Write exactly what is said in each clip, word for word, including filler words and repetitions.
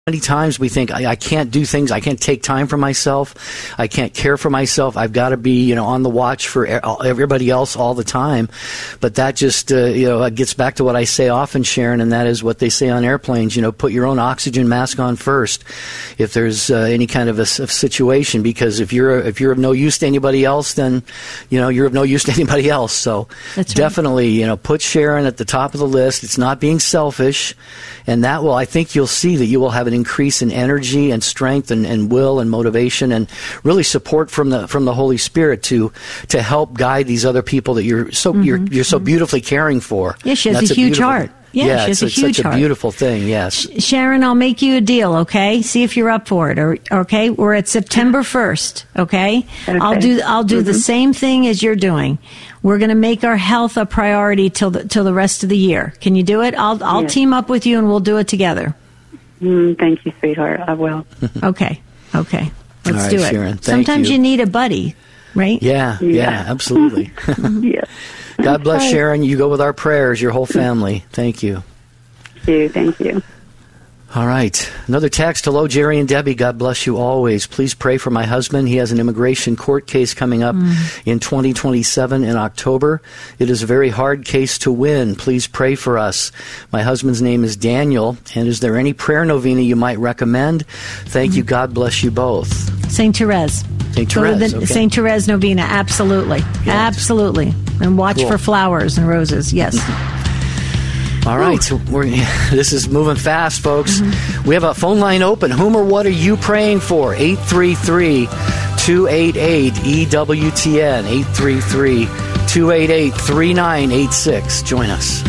Many times we think, I, I can't do things, I can't take time for myself, I can't care for myself, I've got to be, you know, on the watch for everybody else all the time. But that just, uh, you know, it gets back to what I say often, Sharon, and that is what they say on airplanes, you know, put your own oxygen mask on first if there's uh, any kind of a, a situation, because if you're if you're of no use to anybody else, then, you know, you're of no use to anybody else. So That's definitely, right. you know, put Sharon at the top of the list. It's not being selfish, and that will, I think you'll see that you will have an increase in energy and strength and, and will and motivation and really support from the from the Holy Spirit to to help guide these other people that you're so mm-hmm. you're you're so beautifully caring for. Yeah, she has a huge heart. Yeah, yeah, she has it's, a it's huge such heart. a beautiful thing. Yes, Sharon, I'll make you a deal. Okay, see if you're up for it. Or okay, we're at September first. Okay, okay. I'll do I'll do mm-hmm. the same thing as you're doing. We're going to make our health a priority till the till the rest of the year. Can you do it? I'll I'll yes. team up with you and we'll do it together. Mm, thank you, sweetheart. I will. Okay, okay, let's right, do it. Sharon, thank Sometimes you. you need a buddy, right? Yeah, yeah, yeah absolutely. Yes. God bless Okay. Sharon. You go with our prayers, your whole family. Thank you. Thank you. Thank you. All right. Another text. Hello, Jerry and Debbie. God bless you always. Please pray for my husband. He has an immigration court case coming up mm. in twenty twenty-seven in October. It is a very hard case to win. Please pray for us. My husband's name is Daniel. And is there any prayer novena you might recommend? Thank mm. you. God bless you both. Saint Therese. Saint Go Therese. to the okay. Saint Therese novena. Absolutely. Yes. Absolutely. And watch cool. for flowers and roses. Yes. All right, so we're, this is moving fast, folks. Mm-hmm. We have a phone line open. Whom or what are you praying for? eight three three, two eight eight, E W T N, eight three three, two eight eight, three nine eight six. Join us.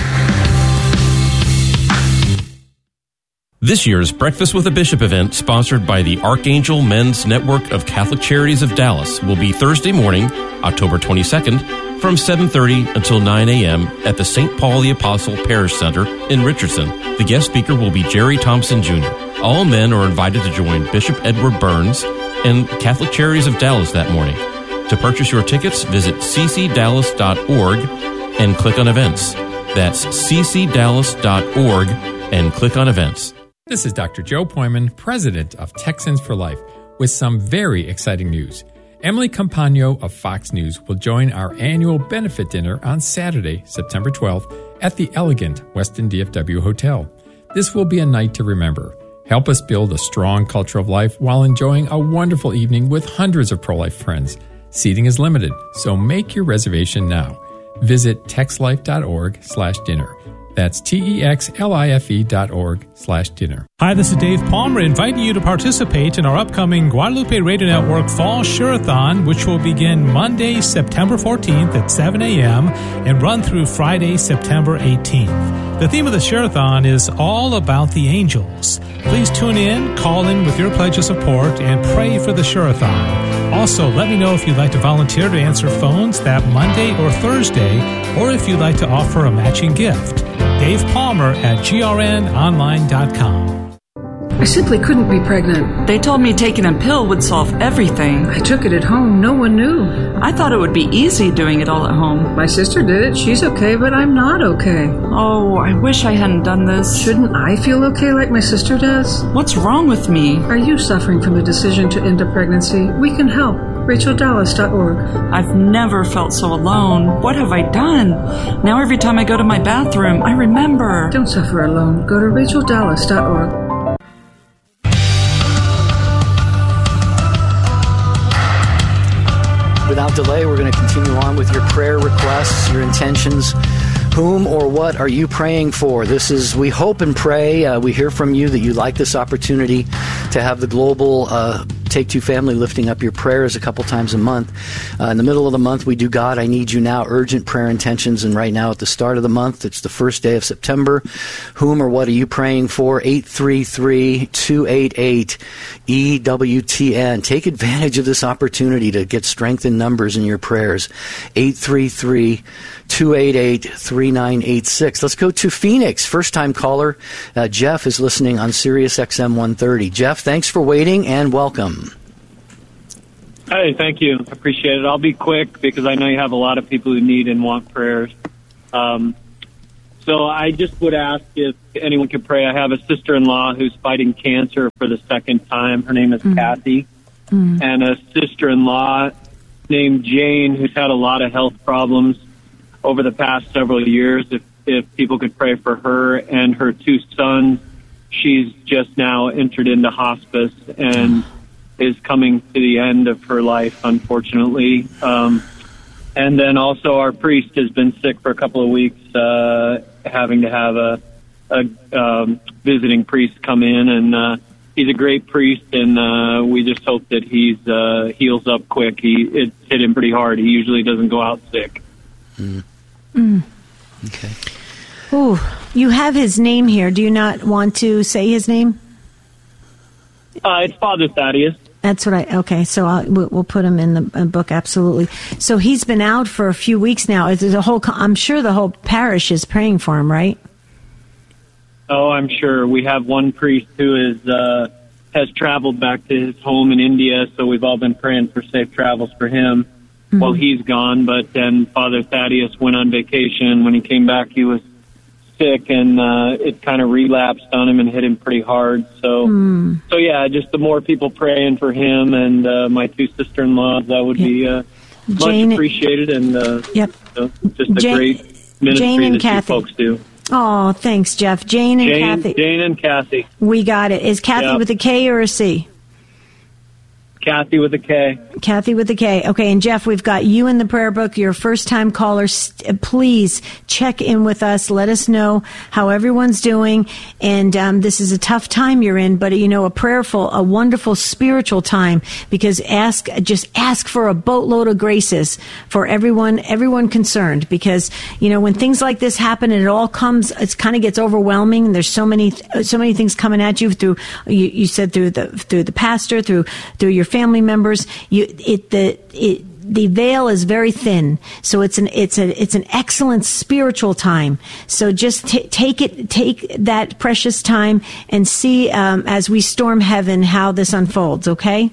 This year's Breakfast with a Bishop event, sponsored by the Archangel Men's Network of Catholic Charities of Dallas, will be Thursday morning, October twenty-second, from seven thirty until nine a.m. at the Saint Paul the Apostle Parish Center in Richardson. The guest speaker will be Jerry Thompson Junior All men are invited to join Bishop Edward Burns and Catholic Charities of Dallas that morning. To purchase your tickets, visit c c dallas dot org and click on events. That's c c dallas dot org and click on events. This is Doctor Joe Poyman, president of Texans for Life, with some very exciting news. Emily Campagno of Fox News will join our annual benefit dinner on Saturday, September twelfth, at the elegant Westin D F W Hotel. This will be a night to remember. Help us build a strong culture of life while enjoying a wonderful evening with hundreds of pro-life friends. Seating is limited, so make your reservation now. Visit texlife dot org slash dinner. That's T-E-X-L-I-F-E dot org slash dinner. Hi, this is Dave Palmer inviting you to participate in our upcoming Guadalupe Radio Network Fall Shurathon, which will begin Monday, September fourteenth at seven a.m. and run through Friday, September eighteenth. The theme of the Shurathon is all about the angels. Please tune in, call in with your pledge of support, and pray for the Shurathon. Also, let me know if you'd like to volunteer to answer phones that Monday or Thursday, or if you'd like to offer a matching gift. Dave Palmer at G R N online dot com. I simply couldn't be pregnant. They told me taking a pill would solve everything. I took it at home. No one knew. I thought it would be easy doing it all at home. My sister did it. She's okay, but I'm not okay. Oh, I wish I hadn't done this. Shouldn't I feel okay like my sister does? What's wrong with me? Are you suffering from the decision to end a pregnancy? We can help. Rachel Dallas dot org. I've never felt so alone. What have I done? Now every time I go to my bathroom, I remember. Don't suffer alone. Go to Rachel Dallas dot org. Without delay, we're going to continue on with your prayer requests, your intentions. Whom or what are you praying for? This is, we hope and pray, uh, we hear from you that you like this opportunity to have the global uh, Take Two family lifting up your prayers a couple times a month. Uh, in the middle of the month, we do God, I Need You Now, urgent prayer intentions. And right now at the start of the month, it's the first day of September. Whom or what are you praying for? eight three three, two eight eight, E W T N. Take advantage of this opportunity to get strength in numbers in your prayers. eight three three, two eight eight, three nine eight six. Let's go to Phoenix. First-time caller, uh, Jeff is listening on Sirius X M one thirty. Jeff, thanks for waiting and welcome. Hey, thank you. I appreciate it. I'll be quick because I know you have a lot of people who need and want prayers. Um, So I just would ask if anyone could pray. I have a sister-in-law who's fighting cancer for the second time. Her name is mm. Kathy. Mm. And a sister-in-law named Jane who's had a lot of health problems over the past several years. If, if people could pray for her and her two sons. She's just now entered into hospice and is coming to the end of her life, unfortunately. Um, and then also our priest has been sick for a couple of weeks, uh, having to have a, a um, visiting priest come in. And uh, he's a great priest, and uh, we just hope that he's uh, heals up quick. He It hit him pretty hard. He usually doesn't go out sick. Mm. Mm. Okay. Ooh, you have his name here. Do you not want to say his name? Uh, it's Father Thaddeus. That's what I, okay, so I'll, we'll, we'll put him in the uh, book, absolutely. So he's been out for a few weeks now. Is there a whole, I'm sure the whole parish is praying for him, right? Oh, I'm sure. We have one priest who is, uh, has traveled back to his home in India, so we've all been praying for safe travels for him mm-hmm. while he's gone. But then Father Thaddeus went on vacation. When he came back, he was sick, and uh, it kind of relapsed on him and hit him pretty hard. So, mm. so yeah, just the more people praying for him and uh, my two sister-in-laws, that would yep. be uh, much Jane, appreciated, and uh, yep. you know, just a Jane, great ministry Jane and that Kathy. you folks do. Oh, thanks, Jeff. Jane and Jane, Kathy. Jane and Kathy. We got it. Is Kathy yep. with a K or a C? Kathy with a K. Kathy with a K. Okay, and Jeff, we've got you in the prayer book. You're a first-time caller. Please check in with us. Let us know how everyone's doing. And um, this is a tough time you're in, but, you know, a prayerful, a wonderful spiritual time, because ask, just ask for a boatload of graces for everyone, everyone concerned, because, you know, when things like this happen and it all comes, it kind of gets overwhelming. There's so many, so many things coming at you through, you, you said through the, through the pastor, through, through your family members. You, it, the, it, the veil is very thin, so it's an, it's a, it's an excellent spiritual time. So just t- take it, take that precious time and see, um, as we storm heaven, how this unfolds. Okay.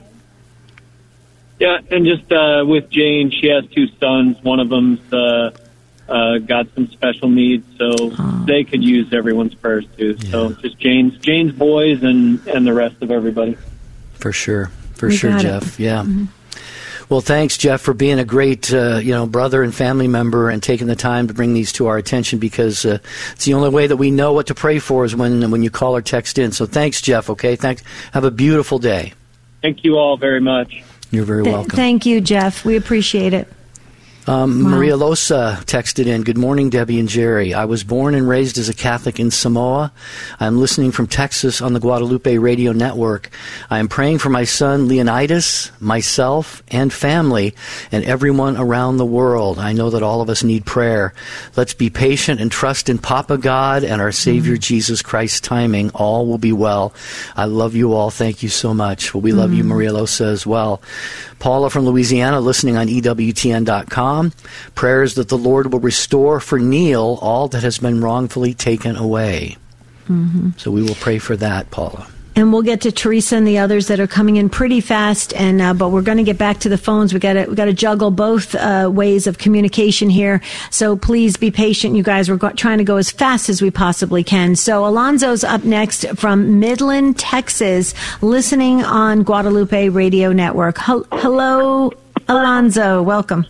Yeah, and just uh, with Jane, she has two sons. One of them's uh, uh, got some special needs, so oh. they could use everyone's prayers too. Yeah. So just Jane's, Jane's boys, and and the rest of everybody. For sure. For we sure, Jeff. It. Yeah. Mm-hmm. Well, thanks, Jeff, for being a great, uh, you know, brother and family member and taking the time to bring these to our attention, because uh, it's the only way that we know what to pray for is when when you call or text in. So thanks, Jeff. Okay, thanks. Have a beautiful day. Thank you all very much. You're very Th- welcome. Thank you, Jeff. We appreciate it. Um, wow. Maria Losa texted in, "Good morning, Debbie and Jerry. I was born and raised as a Catholic in Samoa. I'm listening from Texas on the Guadalupe Radio Network. I am praying for my son Leonidas, myself, and family, and everyone around the world. I know that all of us need prayer. Let's be patient and trust in Papa God and our Savior mm. Jesus Christ's timing. All will be well. I love you all. Thank you so much." Well, we love mm. you, Maria Losa, as well. Paula from Louisiana, listening on E W T N dot com. Prayers that the Lord will restore for Neil all that has been wrongfully taken away. Mm-hmm. So we will pray for that, Paula. And we'll get to Teresa and the others that are coming in pretty fast. And uh, but we're going to get back to the phones. We got to we got to juggle both uh, ways of communication here. So please be patient, you guys. We're go- trying to go as fast as we possibly can. So Alonzo's up next from Midland, Texas, listening on Guadalupe Radio Network. H- Hello, Alonzo. Welcome.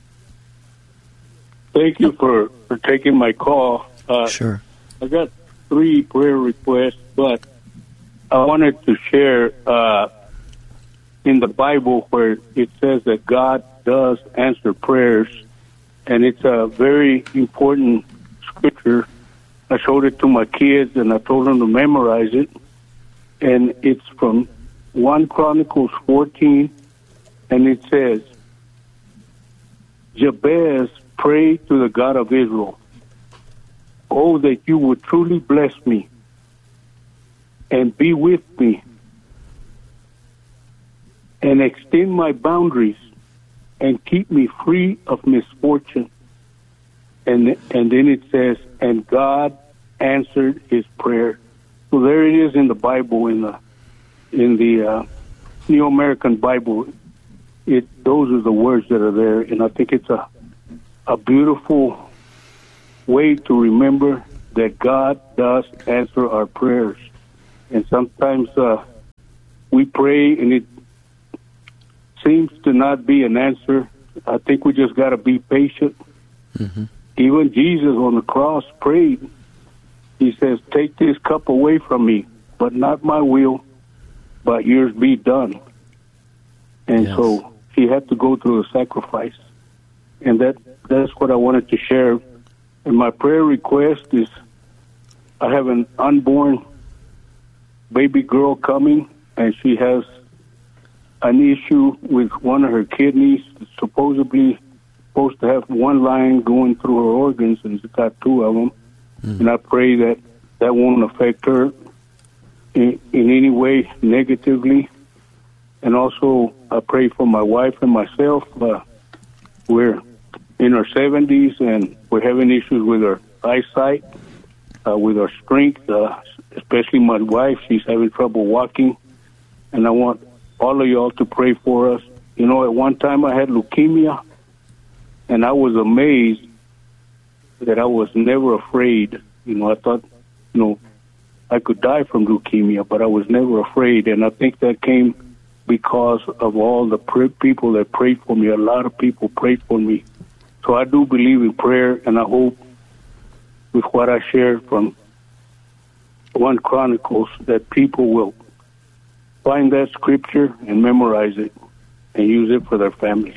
Thank you for, for taking my call. Uh, sure. I got three prayer requests, but I wanted to share uh, in the Bible where it says that God does answer prayers, and it's a very important scripture. I showed it to my kids, and I told them to memorize it, and it's from First Chronicles fourteen, and it says, Jabez prayed to the God of Israel, "Oh, that you would truly bless me and be with me and extend my boundaries and keep me free of misfortune." And and then it says, and God answered his prayer. So there it is in the Bible, in the in the uh, New American Bible. It those are the words that are there, and I think it's a a beautiful way to remember that God does answer our prayers. And sometimes uh, we pray and it seems to not be an answer. I think we just got to be patient. Mm-hmm. Even Jesus on the cross prayed. He says, take this cup away from me, but not my will, but yours be done. And yes. so he had to go through a sacrifice. And that that's what I wanted to share. And my prayer request is, I have an unborn baby girl coming, and she has an issue with one of her kidneys. It's supposedly supposed to have one line going through her organs, and she's got two of them. Mm. And I pray that that won't affect her in, in any way negatively. And also, I pray for my wife and myself. Uh, we're in our seventies, and we're having issues with our eyesight, uh, with our strength, uh, especially my wife. She's having trouble walking. And I want all of y'all to pray for us. You know, at one time I had leukemia, and I was amazed that I was never afraid. You know, I thought, you know, I could die from leukemia, but I was never afraid. And I think that came because of all the pr- people that prayed for me. A lot of people prayed for me. So I do believe in prayer, and I hope with what I shared from First Chronicles that people will find that scripture and memorize it and use it for their families.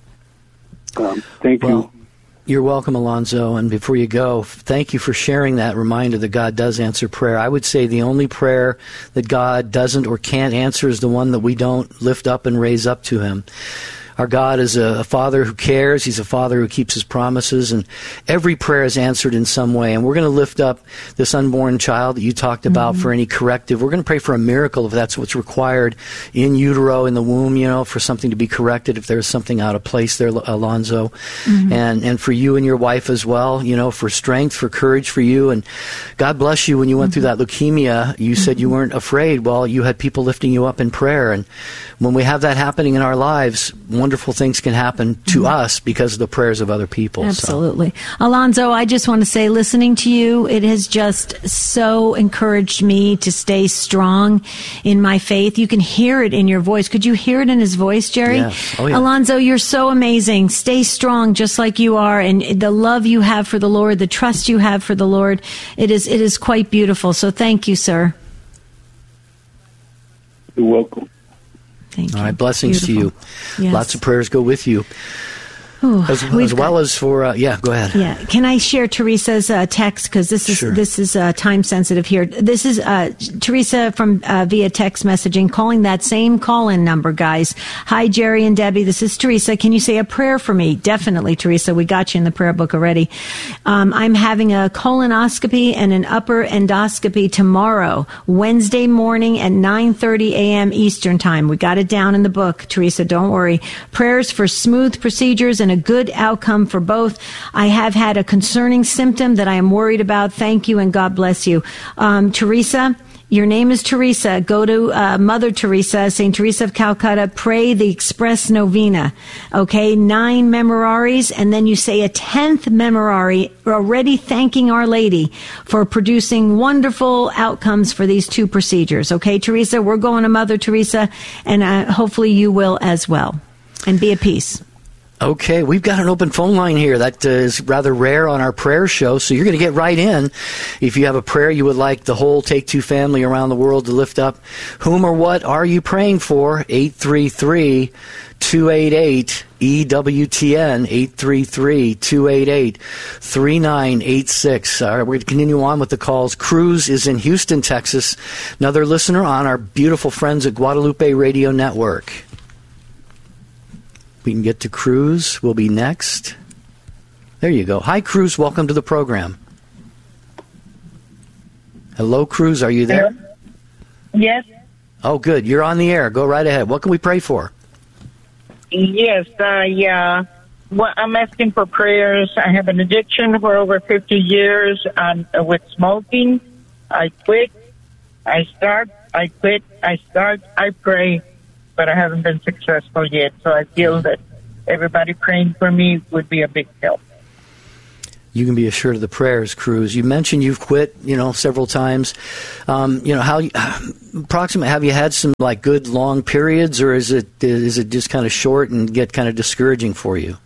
Um, thank well, you. You're welcome, Alonzo. And before you go, thank you for sharing that reminder that God does answer prayer. I would say the only prayer that God doesn't or can't answer is the one that we don't lift up and raise up to him. Our God is a, a Father who cares. He's a Father who keeps his promises, and every prayer is answered in some way. And we're going to lift up this unborn child that you talked about mm-hmm. for any corrective. We're going to pray for a miracle if that's what's required in utero, in the womb, you know, for something to be corrected if there's something out of place there, Alonzo. Mm-hmm. And, and for you and your wife as well, you know, for strength, for courage for you. And God bless you when you went mm-hmm. through that leukemia. You mm-hmm. said you weren't afraid. Well, you had people lifting you up in prayer. And when we have that happening in our lives, wonderful things can happen to mm-hmm. us because of the prayers of other people. Absolutely. So. Alonzo, I just want to say, listening to you, it has just so encouraged me to stay strong in my faith. You can hear it in your voice. Could you hear it in his voice, Jerry? Yes. Oh, yeah. Alonzo, you're so amazing. Stay strong just like you are, and the love you have for the Lord, the trust you have for the Lord, it is it is quite beautiful. So thank you, sir. You're welcome. Thank you. All right, blessings Beautiful. to you. Yes. Lots of prayers go with you. Ooh, as, as well got, as for, uh, yeah, go ahead. Yeah. Can I share Teresa's uh, text? Because this is, sure. this is uh, time sensitive here. This is uh, Teresa from uh, via text messaging, calling that same call-in number, guys. Hi, Jerry and Debbie. This is Teresa. Can you say a prayer for me? Definitely, Teresa. We got you in the prayer book already. Um, I'm having a colonoscopy and an upper endoscopy tomorrow, Wednesday morning at nine thirty a.m. Eastern time. We got it down in the book, Teresa. Don't worry. Prayers for smooth procedures and a good outcome for both. I have had a concerning symptom that I am worried about. Thank you, and God bless you. Um, Teresa, your name is Teresa. Go to uh, Mother Teresa, Saint Teresa of Calcutta. Pray the Express Novena. Okay, nine memoraries, and then you say a tenth memorare, already thanking Our Lady for producing wonderful outcomes for these two procedures. Okay, Teresa, we're going to Mother Teresa, and uh, hopefully you will as well. And be at peace. Okay, we've got an open phone line here. That uh, is rather rare on our prayer show, so you're going to get right in. If you have a prayer you would like the whole Take Two family around the world to lift up, whom or what are you praying for? eight three three, two eight eight, E W T N, eight three three, two eight eight, three nine eight six. All right, we're going to continue on with the calls. Cruz is in Houston, Texas, another listener on our beautiful friends at Guadalupe Radio Network. We can get to Cruz. We'll be next. There you go. Hi, Cruz. Welcome to the program. Hello, Cruz. Are you there? Hello? Yes. Oh, good. You're on the air. Go right ahead. What can we pray for? Yes. Uh, yeah. Well, I'm asking for prayers. I have an addiction for over fifty years on, uh, with smoking. I quit. I start. I quit. I start. I pray. But I haven't been successful yet, so I feel that everybody praying for me would be a big help. you can be assured of the prayers, Cruz. You mentioned you've quit, you know, several times. Um, you know, how approximately have you had some like good long periods, or is it is it just kind of short and get kind of discouraging for you?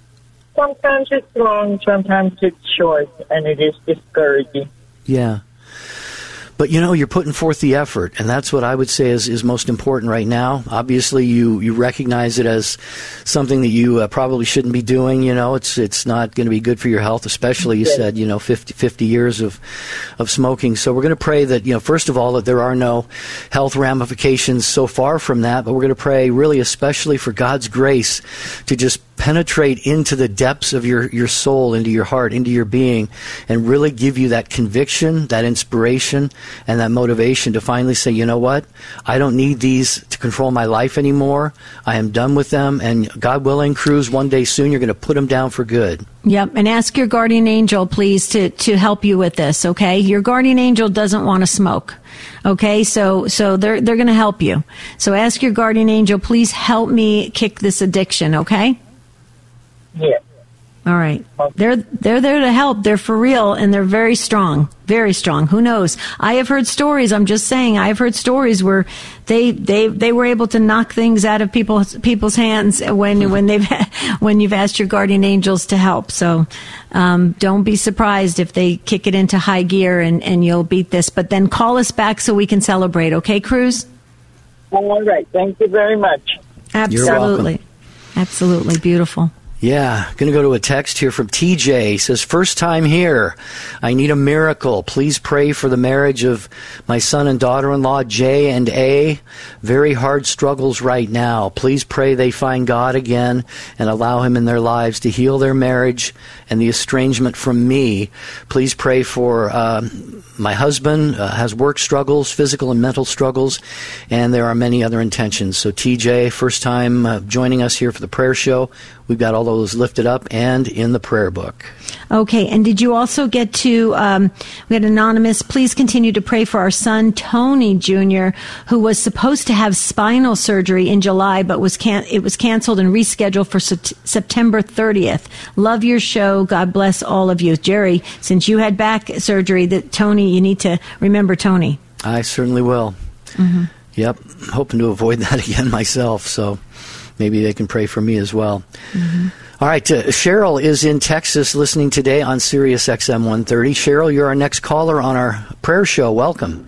Sometimes it's long, sometimes it's short, and it is discouraging. Yeah. But, you know, you're putting forth the effort, and that's what I would say is, is most important right now. Obviously, you, you recognize it as something that you uh, probably shouldn't be doing. You know, it's it's not going to be good for your health, especially, you yes. said, you know, fifty, fifty years of, of smoking. So we're going to pray that, you know, first of all, that there are no health ramifications so far from that, but we're going to pray really especially for God's grace to just penetrate into the depths of your, your soul, into your heart, into your being, and really give you that conviction, that inspiration, and that motivation to finally say, you know what, I don't need these to control my life anymore. I am done with them, and God willing, Cruz, one day soon you're going to put them down for good. Yep, and ask your guardian angel, please, to, to help you with this, okay? Your guardian angel doesn't want to smoke, okay? So so they're they're going to help you. So ask your guardian angel, please help me kick this addiction, okay? Yeah. All right. They're they're there to help. They're for real, and they're very strong, very strong. Who knows? I have heard stories. I'm just saying, I have heard stories where they they, they were able to knock things out of people's people's hands when when they've when you've asked your guardian angels to help. So um, don't be surprised if they kick it into high gear and, and you'll beat this. But then call us back so we can celebrate. Okay, Cruz? All right. Thank you very much. Absolutely. Absolutely beautiful. Yeah, going to go to a text here from T J. He says, first time here. I need a miracle. Please pray for the marriage of my son and daughter-in-law, J and A. Very hard struggles right now. Please pray they find God again and allow him in their lives to heal their marriage and the estrangement from me. Please pray for um, my husband, uh, has work struggles, physical and mental struggles, and there are many other intentions. So T J, first time uh, joining us here for the prayer show. We've got all those lifted up and in the prayer book. Okay, and did you also get to, um, we had Anonymous, please continue to pray for our son, Tony Junior, who was supposed to have spinal surgery in July, but was can- it was canceled and rescheduled for se- September thirtieth. Love your show. God bless all of you. Jerry, since you had back surgery, that Tony, you need to remember Tony. I certainly will. Mm-hmm. Yep, I'm hoping to avoid that again myself, so maybe they can pray for me as well. Mm-hmm. All right, uh, Cheryl is in Texas listening today on Sirius X M one thirty. Cheryl, you're our next caller on our prayer show. Welcome.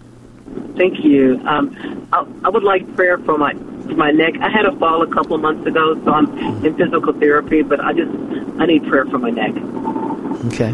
Thank you. Um, I, I would like prayer for my for my neck. I had a fall a couple of months ago, so I'm in physical therapy, but I just I need prayer for my neck. Okay.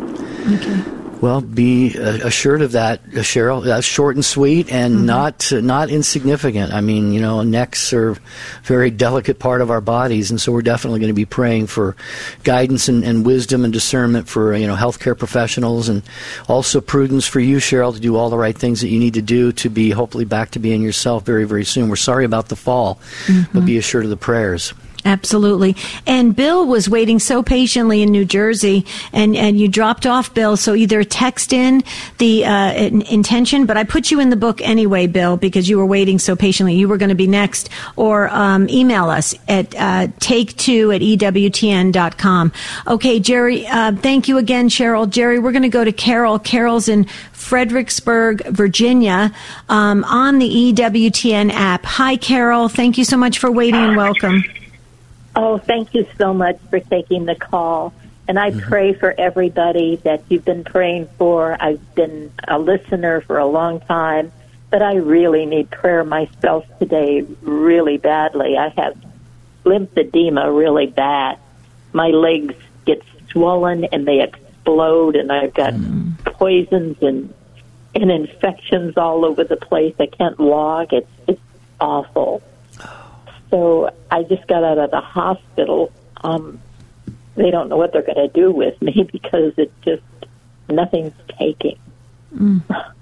Okay. Well, be uh, assured of that, uh, Cheryl. That's short and sweet and mm-hmm. not uh, not insignificant. I mean, you know, necks are a very delicate part of our bodies, and so we're definitely going to be praying for guidance and, and wisdom and discernment for, you know, healthcare professionals, and also prudence for you, Cheryl, to do all the right things that you need to do to be hopefully back to being yourself very, very soon. We're sorry about the fall, mm-hmm. but be assured of the prayers. Absolutely. And Bill was waiting so patiently in New Jersey, and, and you dropped off, Bill, so either text in the uh, intention, but I put you in the book anyway, Bill, because you were waiting so patiently. You were going to be next, or um, email us at uh, take two at E W T N dot com. Okay, Jerry, uh, thank you again, Cheryl. Jerry, we're going to go to Carol. Carol's in Fredericksburg, Virginia, um, on the E W T N app. Hi, Carol. Thank you so much for waiting, and welcome. Oh, thank you so much for taking the call. And I mm-hmm. pray for everybody that you've been praying for. I've been a listener for a long time, but I really need prayer myself today really badly. I have lymphedema really bad. My legs get swollen and they explode, and I've got mm. poisons and, and infections all over the place. I can't walk. It's, it's awful. So I just got out of the hospital. Um, they don't know what they're going to do with me because it just, nothing's taking. Mm.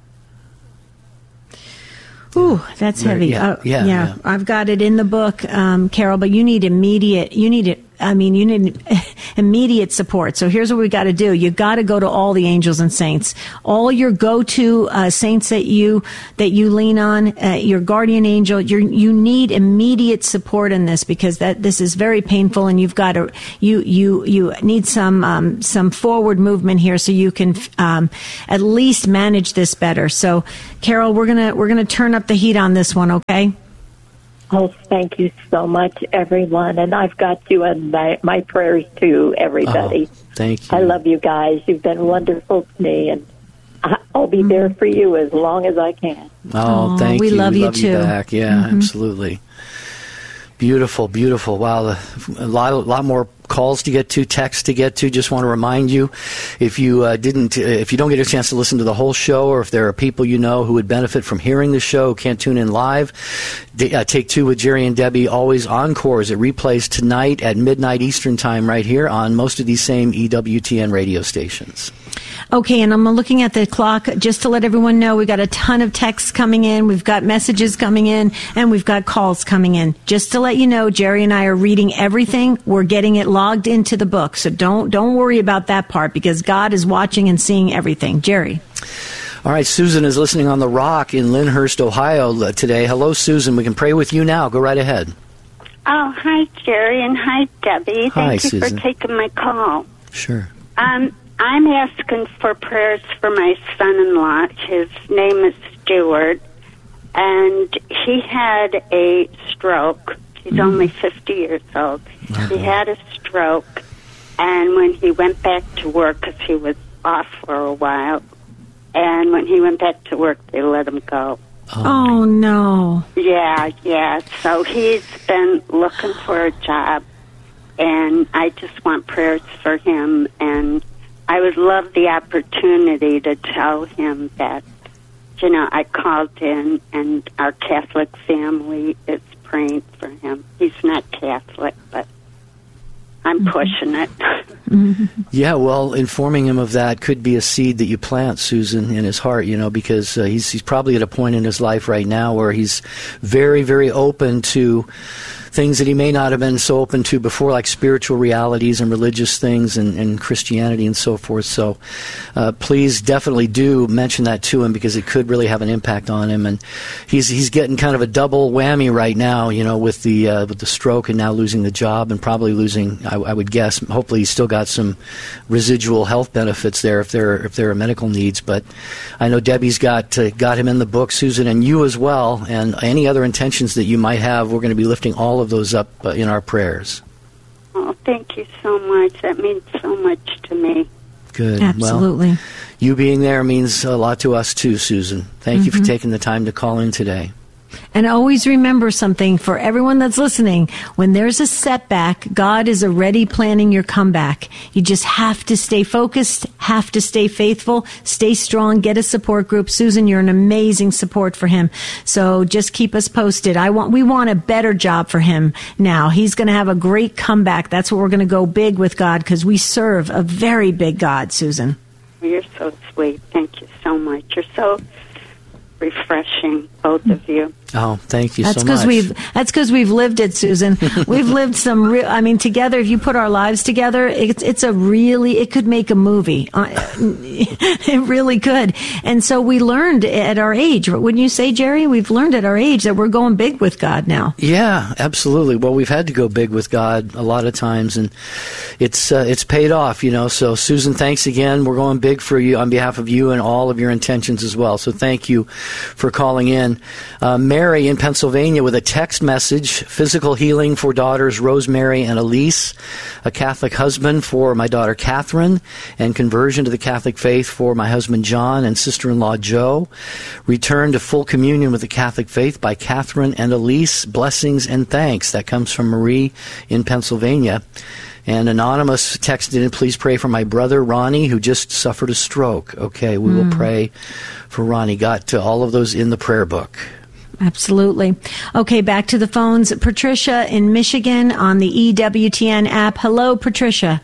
Ooh, that's heavy. Yeah, uh, yeah, yeah, yeah. I've got it in the book, um, Carol, but you need immediate, you need I mean, you need immediate support. So here's what we got to do. You got to go to all the angels and saints, all your go-to uh, saints that you that you lean on, uh, your guardian angel. You you need immediate support in this because that this is very painful, and you've got to you you you need some um, some forward movement here so you can um, at least manage this better. So, Carol, we're gonna we're gonna turn up the heat on this one, okay? Oh, thank you so much, everyone. And I've got you in my, my prayers, too, everybody. Oh, thank you. I love you guys. You've been wonderful to me, and I'll be there for you as long as I can. Oh, thank we you. Love we you love too. you back. Yeah, mm-hmm. Absolutely. Beautiful, beautiful. Wow, a lot, a lot more calls to get to, texts to get to. Just want to remind you, if you uh, didn't, uh, if you don't get a chance to listen to the whole show, or if there are people you know who would benefit from hearing the show, who can't tune in live, d- uh, Take Two with Jerry and Debbie always encores. It replays tonight at midnight Eastern time right here on most of these same E W T N radio stations. Okay, and I'm looking at the clock just to let everyone know we've got a ton of texts coming in, we've got messages coming in, and we've got calls coming in. Just to let you know, Jerry and I are reading everything. We're getting it logged into the book, so don't don't worry about that part because God is watching and seeing everything. Jerry. All right, Susan is listening on The Rock in Lyndhurst, Ohio today. Hello, Susan. We can pray with you now. Go right ahead. Oh, hi, Jerry, and hi, Debbie. Hi, Thank you Susan. for taking my call. Sure. Um, I'm asking for prayers for my son-in-law. His name is Stuart, and he had a stroke. He's mm. only fifty years old. Uh-huh. He had a stroke, and when he went back to work, because he was off for a while, and when he went back to work, they let him go. Oh, oh no. Yeah, yeah. So he's been looking for a job, and I just want prayers for him, and I would love the opportunity to tell him that, you know, I called in and our Catholic family is praying for him. He's not Catholic, but I'm pushing it. Yeah, well, informing him of that could be a seed that you plant, Susan, in his heart, you know, because uh, he's, he's probably at a point in his life right now where he's very, very open to things that he may not have been so open to before, like spiritual realities and religious things and, and Christianity and so forth. So uh, please definitely do mention that to him because it could really have an impact on him. And he's he's getting kind of a double whammy right now, you know, with the uh, with the stroke and now losing the job and probably losing, I, I would guess, hopefully he's still got some residual health benefits there if there if there are medical needs. But I know Debbie's got uh, got him in the book, Susan, and you as well. And any other intentions that you might have, we're going to be lifting all of those up uh, in our prayers. Oh, thank you so much. That means so much to me. Good. Absolutely. Well, you being there means a lot to us too, Susan. Thank mm-hmm. you for taking the time to call in today. And always remember something for everyone that's listening. When there's a setback, God is already planning your comeback. You just have to stay focused, have to stay faithful, stay strong, get a support group. Susan, you're an amazing support for him. So just keep us posted. I want, we want a better job for him now. He's going to have a great comeback. That's what we're going to go big with God because we serve a very big God, Susan. You're so sweet. Thank you so much. You're so refreshing, both of you. Oh, thank you that's so much. much. We've, that's because we've lived it, Susan. We've lived some real, I mean, together, if you put our lives together, it's, it's a really, it could make a movie. Uh, it really could. And so we learned at our age, wouldn't you say, Jerry? We've learned at our age that we're going big with God now. Yeah, absolutely. Well, we've had to go big with God a lot of times, and it's uh, it's paid off, you know. So, Susan, thanks again. We're going big for you on behalf of you and all of your intentions as well. So thank you for calling in. Uh, Mary in Pennsylvania with a text message, physical healing for daughters Rosemary and Elise, a Catholic husband for my daughter Catherine, and conversion to the Catholic faith for my husband John and sister-in-law Joe. Return to full communion with the Catholic faith by Catherine and Elise. Blessings and thanks. That comes from Marie in Pennsylvania. And Anonymous texted in, please pray for my brother Ronnie, who just suffered a stroke. Okay, we mm. will pray for Ronnie. Got to all of those in the prayer book. Absolutely. Okay, back to the phones. Patricia in Michigan on the E W T N app. Hello, Patricia.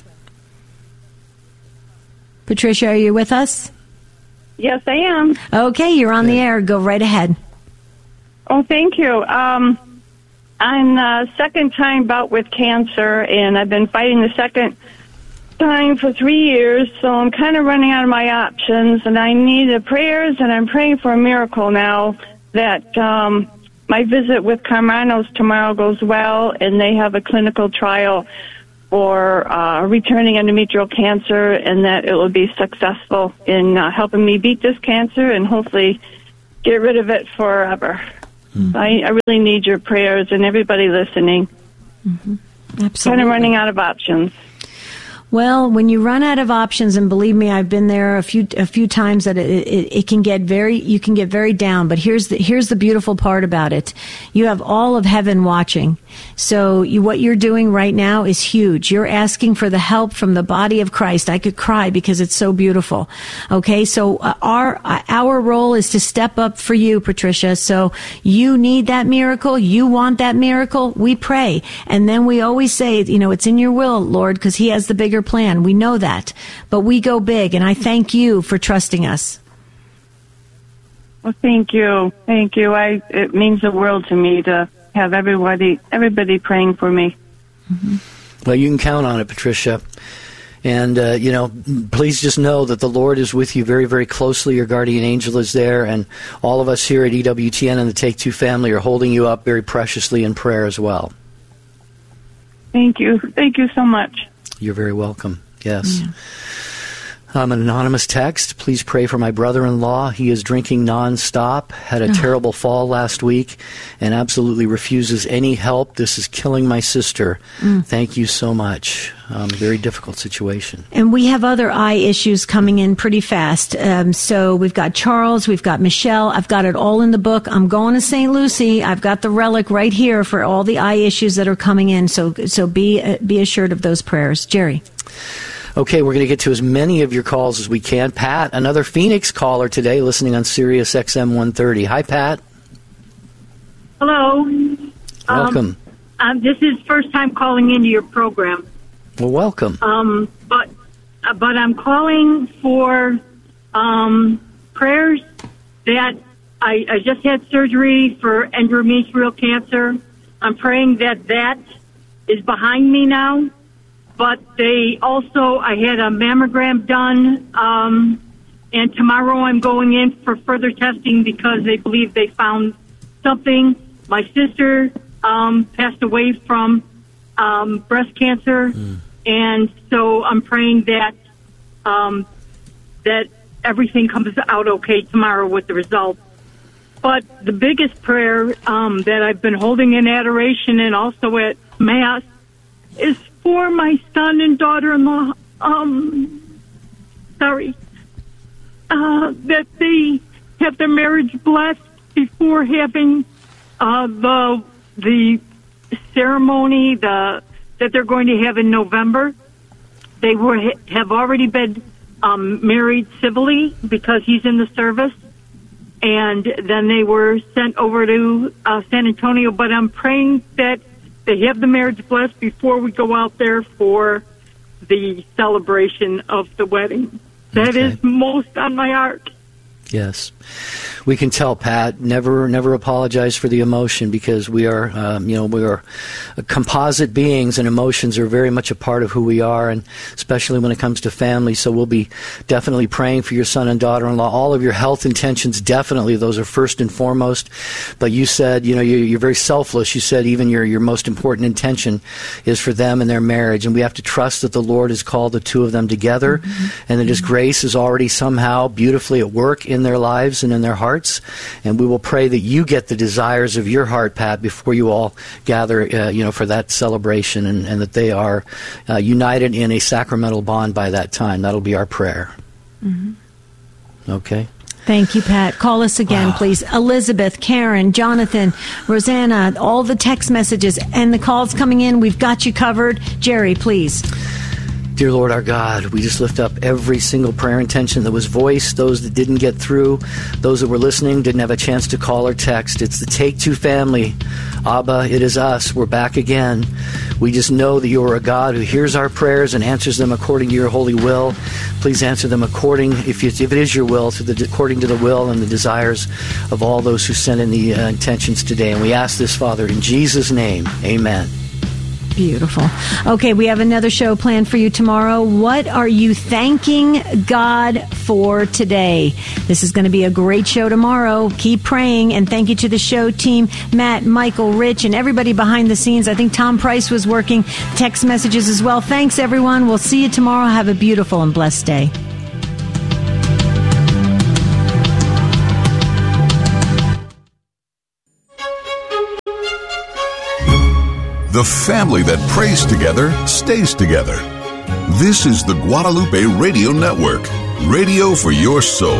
Patricia, are you with us? Yes, I am. Okay, you're on the air. Go right ahead. Oh, thank you. Um, I'm the second time bout with cancer, and I've been fighting the second time for three years, so I'm kind of running out of my options, and I need the prayers, and I'm praying for a miracle now that um, my visit with Carmanos tomorrow goes well, and they have a clinical trial for uh, returning endometrial cancer, and that it will be successful in uh, helping me beat this cancer and hopefully get rid of it forever. Mm-hmm. I, I really need your prayers and everybody listening. Mm-hmm. Absolutely. Kind of running out of options. Well, when you run out of options, and believe me, I've been there a few a few times, that it, it, it can get very you can get very down. But here's the here's the beautiful part about it: you have all of heaven watching. So you, what you're doing right now is huge. You're asking for the help from the body of Christ. I could cry because it's so beautiful. Okay, so uh, our uh, our role is to step up for you, Patricia. So you need that miracle. You want that miracle. We pray, and then we always say, you know, it's in your will, Lord, because He has the bigger plan. We know that, but we go big, and I thank you for trusting us. Well, thank you, thank you. I it means the world to me to have everybody everybody praying for me. Mm-hmm. Well, you can count on it, Patricia. And, uh, you know, please just know that the Lord is with you very, very closely. Your guardian angel is there, and all of us here at E W T N and the Take Two family are holding you up very preciously in prayer as well. Thank you. Thank you so much. You're very welcome. Yes. Yeah. Um, an anonymous text. Please pray for my brother-in-law. He is drinking nonstop, had a oh. terrible fall last week, and absolutely refuses any help. This is killing my sister. Mm. Thank you so much. Um, very difficult situation. And we have other eye issues coming in pretty fast. Um, so we've got Charles, we've got Michelle. I've got it all in the book. I'm going to Saint Lucie. I've got the relic right here for all the eye issues that are coming in. So so be uh, be assured of those prayers. Jerry. Okay, we're going to get to as many of your calls as we can. Pat, another Phoenix caller today, listening on Sirius X M one thirty. Hi, Pat. Hello. Welcome. Um, um, this is first time calling into your program. Well, welcome. Um, but uh, but I'm calling for um, prayers that I, I just had surgery for endometrial cancer. I'm praying that that is behind me now. But they also, I had a mammogram done, um, and tomorrow I'm going in for further testing because they believe they found something. My sister um, passed away from um, breast cancer, mm. and so I'm praying that um, that everything comes out okay tomorrow with the results. But the biggest prayer um, that I've been holding in adoration and also at Mass is for my son and daughter-in-law, um, sorry, uh, that they have their marriage blessed before having uh, the the ceremony the that they're going to have in November. They were have already been um, married civilly because he's in the service, and then they were sent over to uh, San Antonio. But I'm praying that they have the marriage blessed before we go out there for the celebration of the wedding. That okay. is most on my heart. Yes. We can tell, Pat, never never apologize for the emotion, because we are, um, you know, we are composite beings, and emotions are very much a part of who we are, and especially when it comes to family. So we'll be definitely praying for your son and daughter-in-law. All of your health intentions, definitely, those are first and foremost. But you said, you know, you're, you're very selfless. You said even your, your most important intention is for them and their marriage, and we have to trust that the Lord has called the two of them together, mm-hmm. and that His grace is already somehow beautifully at work in their lives and in their hearts. And we will pray that you get the desires of your heart, Pat, before you all gather, uh, you know, for that celebration, and, and that they are uh, united in a sacramental bond by that time. That'll be our prayer. Mm-hmm. Okay. Thank you, Pat. Call us again, wow. please. Elizabeth, Karen, Jonathan, Rosanna, all the text messages and the calls coming in. We've got you covered. Jerry, please. Dear Lord our God, we just lift up every single prayer intention that was voiced, those that didn't get through, those that were listening, didn't have a chance to call or text. It's the Take Two family. Abba, it is us. We're back again. We just know that you are a God who hears our prayers and answers them according to your holy will. Please answer them according, if, you, if it is your will, to the, according to the will and the desires of all those who sent in the uh, intentions today. And we ask this, Father, in Jesus' name. Amen. Beautiful. Okay, we have another show planned for you tomorrow. What are you thanking God for today? This is going to be a great show tomorrow. Keep praying, and thank you to the show team, Matt, Michael, Rich, and everybody behind the scenes. I think Tom Price was working text messages as well. Thanks, everyone. We'll see you tomorrow. Have a beautiful and blessed day. The family that prays together stays together. This is the Guadalupe Radio Network, radio for your soul.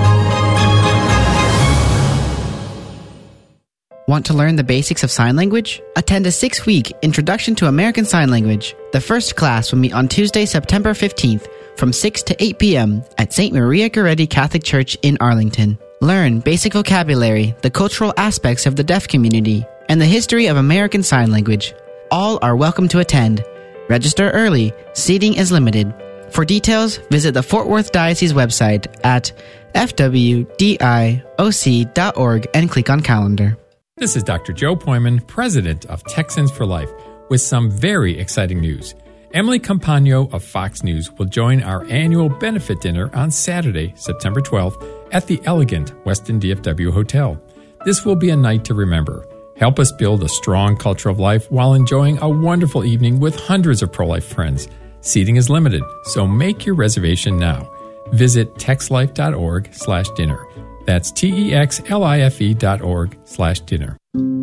Want to learn the basics of sign language? Attend a six-week Introduction to American Sign Language. The first class will meet on Tuesday, September fifteenth from six to eight p.m. at Saint Maria Goretti Catholic Church in Arlington. Learn basic vocabulary, the cultural aspects of the deaf community, and the history of American Sign Language. All are welcome to attend. Register early. Seating is limited. For details, visit the Fort Worth Diocese website at f w d i o c dot org and click on calendar. This is Doctor Joe Poyman, president of Texans for Life, with some very exciting news. Emily Campagno of Fox News will join our annual benefit dinner on Saturday, September twelfth, at the elegant Westin D F W Hotel. This will be a night to remember. Help us build a strong culture of life while enjoying a wonderful evening with hundreds of pro-life friends. Seating is limited, so make your reservation now. Visit texlife.org slash dinner. That's T-E-X-L-I-F-E dot org slash dinner.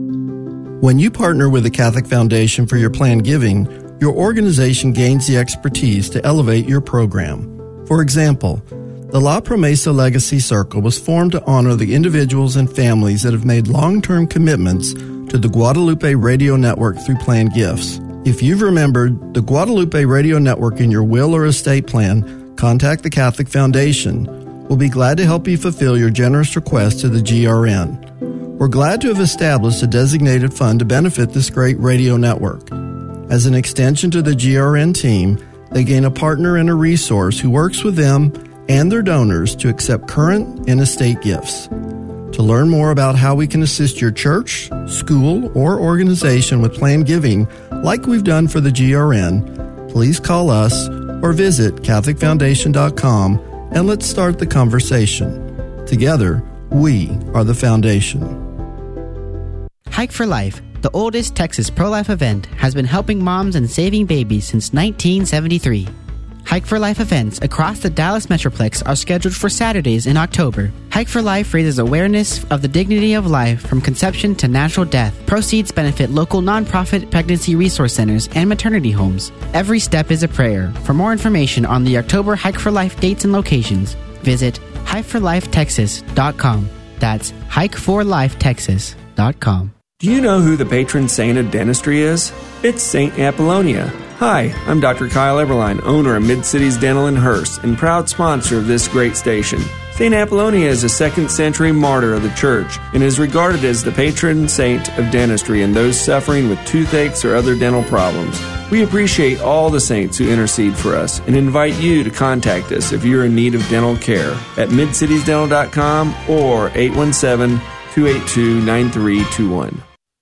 When you partner with the Catholic Foundation for your planned giving, your organization gains the expertise to elevate your program. For example, the La Promesa Legacy Circle was formed to honor the individuals and families that have made long-term commitments to the Guadalupe Radio Network through planned gifts. If you've remembered the Guadalupe Radio Network in your will or estate plan, contact the Catholic Foundation. We'll be glad to help you fulfill your generous request to the G R N. We're glad to have established a designated fund to benefit this great radio network. As an extension to the G R N team, they gain a partner and a resource who works with them and their donors to accept current and estate gifts. To learn more about how we can assist your church, school, or organization with planned giving, like we've done for the G R N, please call us or visit catholic foundation dot com and let's start the conversation. Together, we are the foundation. Hike for Life, the oldest Texas pro-life event, has been helping moms and saving babies since nineteen seventy-three. Hike for Life events across the Dallas Metroplex are scheduled for Saturdays in October. Hike for Life raises awareness of the dignity of life from conception to natural death. Proceeds benefit local nonprofit pregnancy resource centers and maternity homes. Every step is a prayer. For more information on the October Hike for Life dates and locations, visit hike for life texas dot com. That's hike for life texas dot com. Do you know who the patron saint of dentistry is? It's Saint Apollonia. Hi, I'm Doctor Kyle Eberline, owner of Mid-Cities Dental in Hearst and proud sponsor of this great station. Saint Apollonia is a second century martyr of the church and is regarded as the patron saint of dentistry and those suffering with toothaches or other dental problems. We appreciate all the saints who intercede for us and invite you to contact us if you're in need of dental care at mid cities dental dot com or eight one seven, two eight two, nine three two one.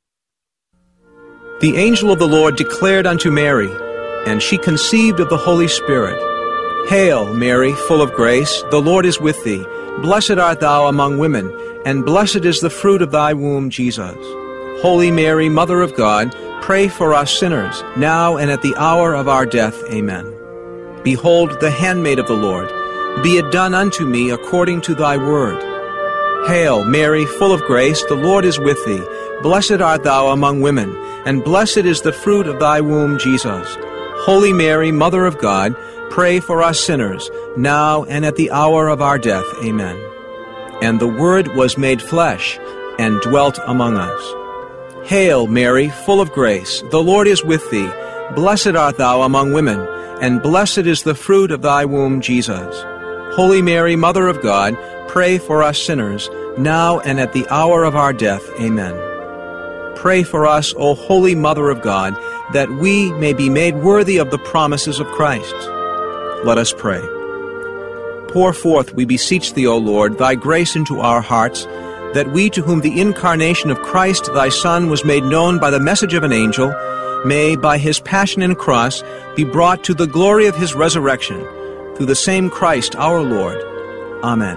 The angel of the Lord declared unto Mary, and she conceived of the Holy Spirit. Hail, Mary, full of grace, the Lord is with thee. Blessed art thou among women, and blessed is the fruit of thy womb, Jesus. Holy Mary, Mother of God, pray for us sinners, now and at the hour of our death. Amen. Behold, the handmaid of the Lord. Be it done unto me according to thy word. Hail, Mary, full of grace, the Lord is with thee. Blessed art thou among women, and blessed is the fruit of thy womb, Jesus. Holy Mary, Mother of God, pray for us sinners, now and at the hour of our death. Amen. And the Word was made flesh, and dwelt among us. Hail, Mary, full of grace, the Lord is with thee. Blessed art thou among women, and blessed is the fruit of thy womb, Jesus. Holy Mary, Mother of God, pray for us sinners, now and at the hour of our death. Amen. Pray for us, O Holy Mother of God, that we may be made worthy of the promises of Christ. Let us pray. Pour forth, we beseech thee, O Lord, thy grace into our hearts, that we, to whom the incarnation of Christ thy Son was made known by the message of an angel, may, by his passion and cross, be brought to the glory of his resurrection, through the same Christ our Lord. Amen.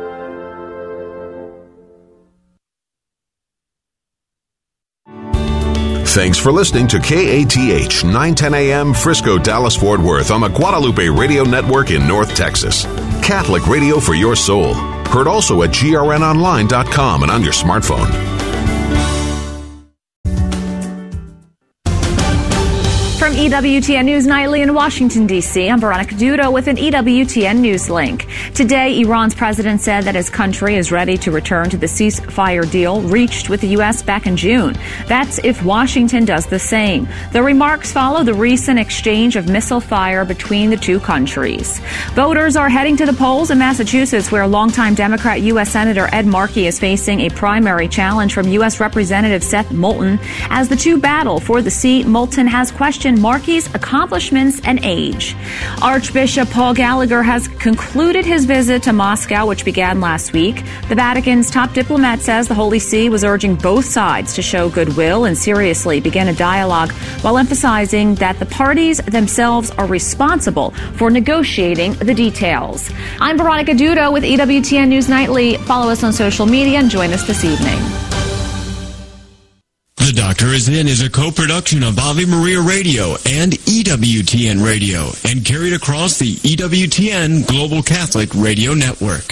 Thanks for listening to K A T H nine ten A M Frisco, Dallas, Fort Worth on the Guadalupe Radio Network in North Texas. Catholic radio for your soul. Heard also at G R N online dot com and on your smartphone. From E W T N News Nightly in Washington, D C, I'm Veronica Dudo with an E W T N News link. Today, Iran's president said that his country is ready to return to the ceasefire deal reached with the U S back in June. That's if Washington does the same. The remarks follow the recent exchange of missile fire between the two countries. Voters are heading to the polls in Massachusetts, where longtime Democrat U S Senator Ed Markey is facing a primary challenge from U S Representative Seth Moulton. As the two battle for the seat, Moulton has questioned Markey's accomplishments and age. Archbishop Paul Gallagher has concluded his visit to Moscow, which began last week. The Vatican's top diplomat says the Holy See was urging both sides to show goodwill and seriously begin a dialogue, while emphasizing that the parties themselves are responsible for negotiating the details. I'm Veronica Dudo with E W T N News Nightly. Follow us on social media and join us this evening. The Doctor Is In is a co-production of Ave Maria Radio and E W T N Radio and carried across the E W T N Global Catholic Radio Network.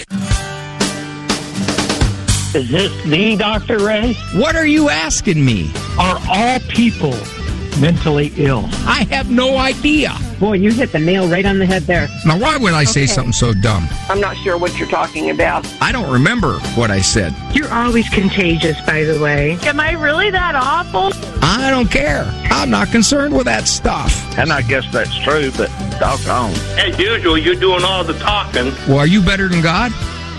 Is this the Doctor Ray? What are you asking me? Are all people mentally ill? I have no idea. Boy, you hit the nail right on the head there. Now, why would I say Okay. something so dumb? I'm not sure what you're talking about. I don't remember what I said. You're always contagious, by the way. Am I really that awful? I don't care. I'm not concerned with that stuff. And I guess that's true, but doggone. As usual, you're doing all the talking. Well, are you better than God?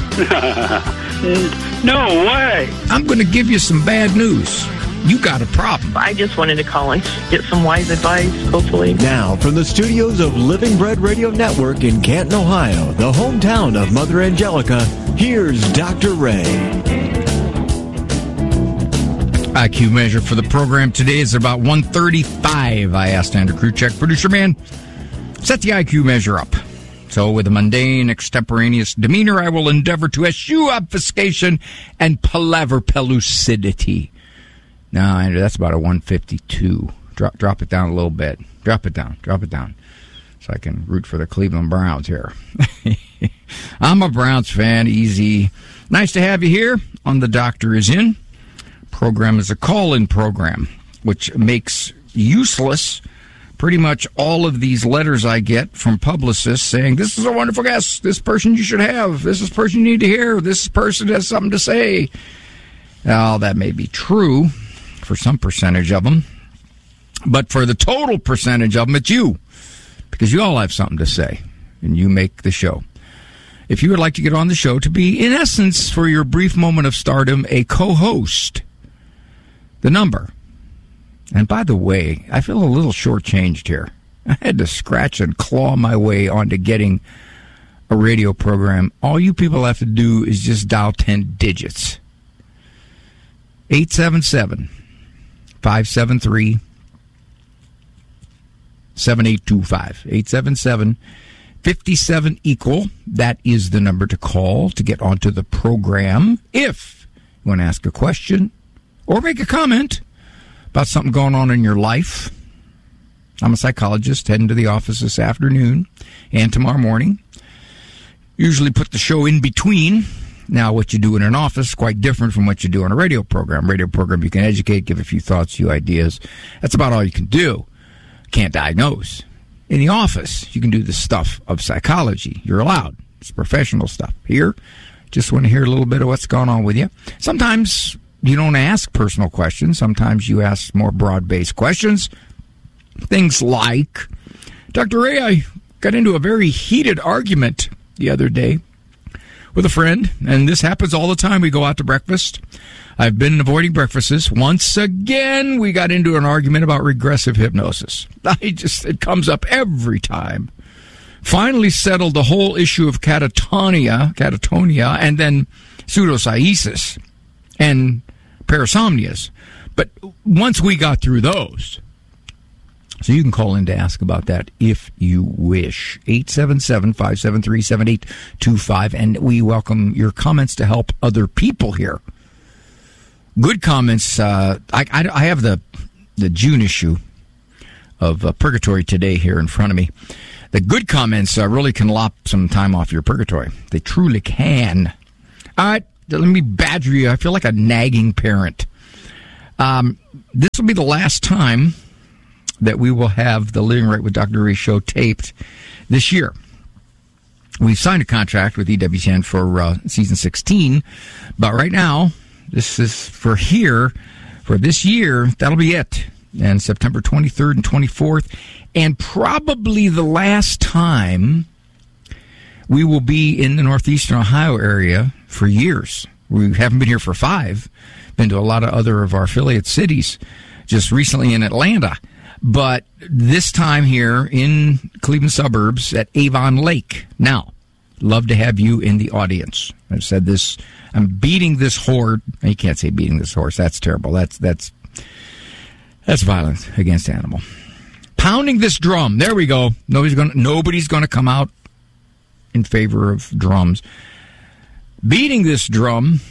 No way. I'm going to give you some bad news. You got a problem. I just wanted to call and get some wise advice, hopefully. Now, from the studios of Living Bread Radio Network in Canton, Ohio, the hometown of Mother Angelica, here's Doctor Ray. I Q measure for the program today is about one thirty-five. I asked Andrew Kruchek, producer man, set the I Q measure up. So with a mundane, extemporaneous demeanor, I will endeavor to eschew obfuscation and palaver pellucidity. No, Andrew, that's about a one fifty-two. Drop drop it down a little bit. Drop it down. Drop it down. So I can root for the Cleveland Browns here. I'm a Browns fan. Easy. Nice to have you here on The Doctor Is In. Program is a call-in program, which makes useless pretty much all of these letters I get from publicists saying, this is a wonderful guest. This person you should have. This is a person you need to hear. This person has something to say. Now, that may be true for some percentage of them, but for the total percentage of them, it's you, because you all have something to say, and you make the show. If you would like to get on the show to be, in essence, for your brief moment of stardom, a co-host, the number. And by the way, I feel a little shortchanged here. I had to scratch and claw my way onto getting a radio program. All you people have to do is just dial ten digits. eight seven seven, five seven three, seven eight two five. eight seven seven, five seven, equal. That is the number to call to get onto the program. If you want to ask a question or make a comment about something going on in your life. I'm a psychologist heading to the office this afternoon and tomorrow morning. Usually put the show in between. Now, what you do in an office is quite different from what you do on a radio program. Radio program, you can educate, give a few thoughts, a few ideas. That's about all you can do. Can't diagnose. In the office, you can do the stuff of psychology. You're allowed. It's professional stuff. Here, just want to hear a little bit of what's going on with you. Sometimes you don't ask personal questions. Sometimes you ask more broad-based questions. Things like, Doctor Ray, I got into a very heated argument the other day with a friend, and this happens all the time. We go out to breakfast. I've been avoiding breakfasts. Once again, we got into an argument about regressive hypnosis. I just, it comes up every time. Finally settled the whole issue of catatonia, catatonia, and then pseudocyesis and parasomnias. But once we got through those, so you can call in to ask about that if you wish. eight seven seven, five seven three, seven eight two five. And we welcome your comments to help other people here. Good comments. Uh, I, I, I have the, the June issue of uh, Purgatory Today here in front of me. The good comments uh, really can lop some time off your purgatory. They truly can. All right, let me badger you. I feel like a nagging parent. Um, this will be the last time that we will have the Living Right with Doctor Ray show taped this year. We've signed a contract with E W T N for uh, season sixteen, but right now, this is for here, for this year, that'll be it. And September twenty-third and twenty-fourth, and probably the last time we will be in the northeastern Ohio area for years. We haven't been here for five, been to a lot of other of our affiliate cities, just recently in Atlanta. But this time here in Cleveland suburbs at Avon Lake. Now, love to have you in the audience. I've said this, I'm beating this horse. You can't say beating this horse. That's terrible. That's that's that's violence against animal. Pounding this drum. There we go. Nobody's going nobody's going to come out in favor of drums. Beating this drum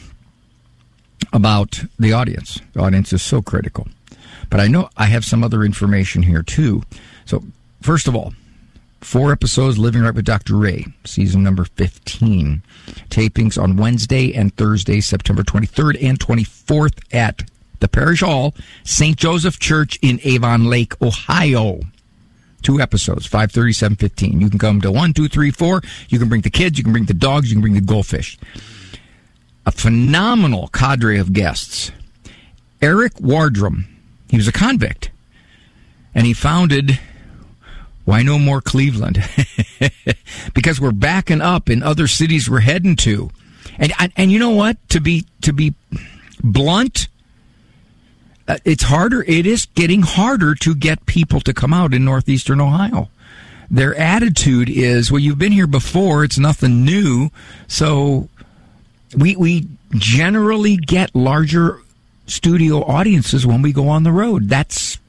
about the audience. The audience is so critical. But I know I have some other information here, too. So, first of all, four episodes, Living Right with Doctor Ray, season number fifteen. Tapings on Wednesday and Thursday, September twenty-third and twenty-fourth at the Parish Hall, Saint Joseph Church in Avon Lake, Ohio. Two episodes, five thirty, seven fifteen. You can come to one, two, three, four. You can bring the kids, you can bring the dogs, you can bring the goldfish. A phenomenal cadre of guests. Eric Wardrum. He was a convict, and he founded Why No More Cleveland, because we're backing up in other cities we're heading to. And and you know what? To be to be blunt, uh, it's harder. It is getting harder to get people to come out in northeastern Ohio. Their attitude is, well, you've been here before. It's nothing new. So we we generally get larger studio audiences when we go on the road. That's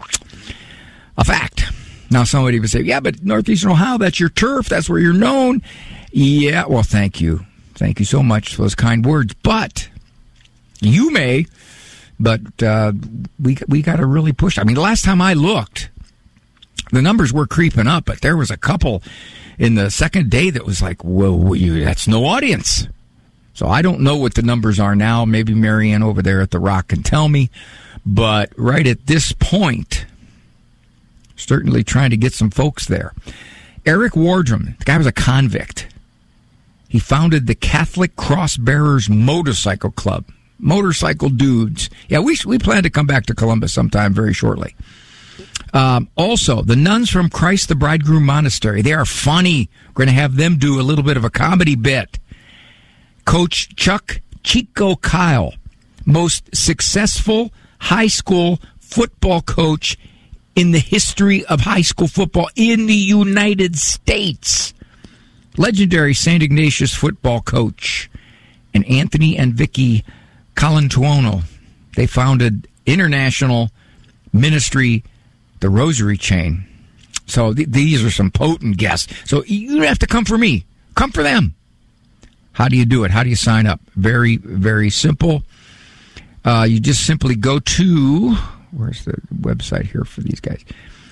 a fact. Now, somebody would say, yeah, but northeastern Ohio, that's your turf. That's where you're known. Yeah, well, thank you. Thank you so much for those kind words. But you may, but uh, we we got to really push. I mean, the last time I looked, the numbers were creeping up, but there was a couple in the second day that was like, whoa, you, that's no audience. So I don't know what the numbers are now. Maybe Marianne over there at the Rock can tell me. But right at this point, certainly trying to get some folks there. Eric Wardrum, the guy was a convict. He founded the Catholic Cross Bearers Motorcycle Club. Motorcycle dudes. Yeah, we we plan to come back to Columbus sometime very shortly. Um, also, the nuns from Christ the Bridegroom Monastery. They are funny. We're going to have them do a little bit of a comedy bit. Coach Chuck Chico Kyle, most successful high school football coach in the history of high school football in the United States. Legendary Saint Ignatius football coach. And Anthony and Vicky Colantuono. They founded International Ministry, the Rosary Chain. So th- these are some potent guests. So you don't have to come for me. Come for them. How do you do it? How do you sign up? Very, very simple. Uh, you just simply go to, where's the website here for these guys?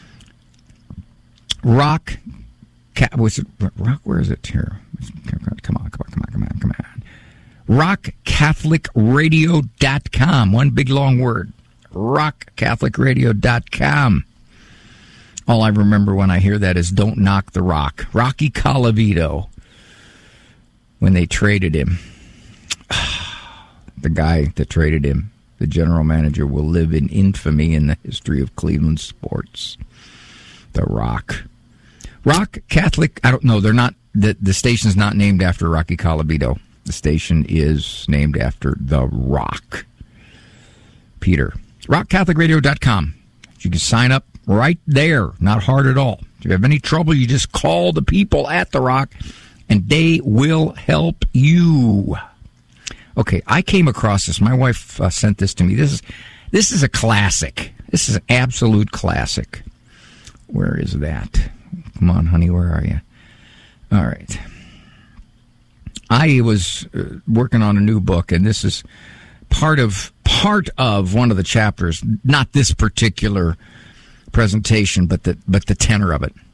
Rock, what's it? Rock, where is it here? Come on, come on, come on, come on, come on. rock catholic radio dot com. One big long word. rock catholic radio dot com. All I remember when I hear that is don't knock the rock. Rocky Colavito. When they traded him, the guy that traded him, the general manager, will live in infamy in the history of Cleveland sports. The Rock. Rock Catholic, I don't know, they're not, the, the station's not named after Rocky Colavito. The station is named after The Rock. Peter. rock catholic radio dot com. You can sign up right there. Not hard at all. If you have any trouble, you just call the people at The Rock, and they will help you. Okay, I came across this. My wife uh, sent this to me. This is this is a classic. This is an absolute classic. Where is that? Come on, honey, where are you? All right. I was uh, working on a new book, and this is part of part of one of the chapters. Not this particular presentation, but the but the tenor of it.